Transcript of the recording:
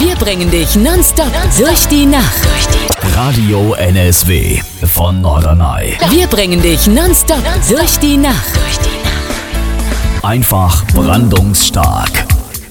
Wir bringen dich nonstop durch die Nacht. Radio NSW von Norderney. Wir bringen dich nonstop durch die Nacht. Einfach brandungsstark.